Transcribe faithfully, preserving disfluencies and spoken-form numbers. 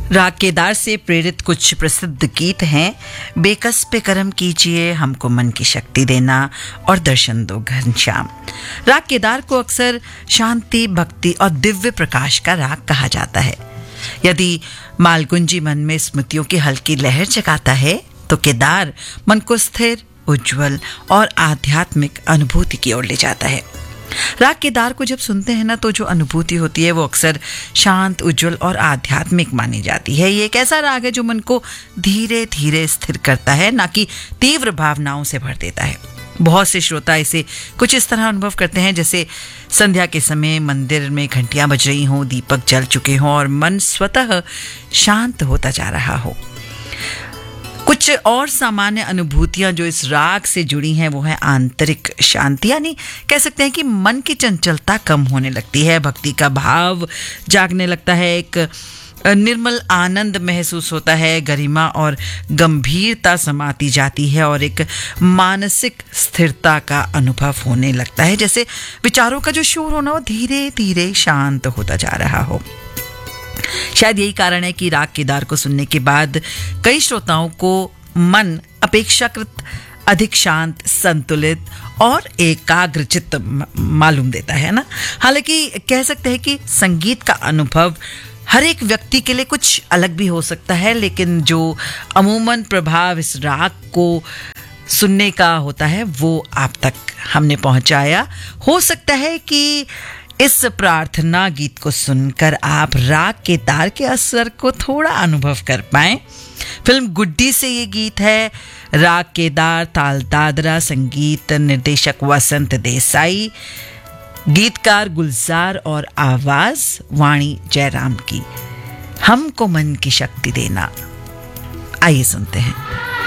राग केदार से प्रेरित कुछ प्रसिद्ध गीत हैं। बेकस पे करम कीजिए, हमको मन की शक्ति देना और दर्शन दो घनश्याम। राग केदार को अक्सर शांति, भक्ति और दिव्य प्रकाश का राग कहा जाता है। यदि मालगुंजी मन में स्मृतियों की हल्की लहर जगाता है तो केदार मन को स्थिर, उज्जवल और आध्यात्मिक अनुभूति की ओर ले जाता है। राग केदार को जब सुनते हैं ना तो जो अनुभूति होती है वो अक्सर शांत, उज्जवल और आध्यात्मिक मानी जाती है। ये एक ऐसा राग है जो मन को धीरे धीरे स्थिर करता है, ना कि तीव्र भावनाओं से भर देता है। बहुत से श्रोता इसे कुछ इस तरह अनुभव करते हैं जैसे संध्या के समय मंदिर में घंटियां बज रही हों, दीपक जल चुके हों और मन स्वतः शांत होता जा रहा हो। कुछ और सामान्य अनुभूतियां जो इस राग से जुड़ी हैं वो है आंतरिक शांति, यानी कह सकते हैं कि मन की चंचलता कम होने लगती है, भक्ति का भाव जागने लगता है, एक निर्मल आनंद महसूस होता है, गरिमा और गंभीरता समाती जाती है और एक मानसिक स्थिरता का अनुभव होने लगता है, जैसे विचारों का जो शोर होना वो धीरे धीरे शांत होता जा रहा हो। शायद यही कारण है कि राग केदार को सुनने के बाद कई श्रोताओं को मन अपेक्षाकृत अधिक शांत, संतुलित और एकाग्रचित्त मालूम देता है ना। हालांकि कह सकते हैं कि संगीत का अनुभव हर एक व्यक्ति के लिए कुछ अलग भी हो सकता है, लेकिन जो अमूमन प्रभाव इस राग को सुनने का होता है वो आप तक हमने पहुंचाया। हो सकता है कि इस प्रार्थना गीत को सुनकर आप राग केदार के असर को थोड़ा अनुभव कर पाएं। फिल्म गुड्डी से ये गीत है। राग केदार, ताल दादरा, संगीत निर्देशक वसंत देसाई, गीतकार गुलजार और आवाज वाणी जयराम की। हमको मन की शक्ति देना। आइए सुनते हैं।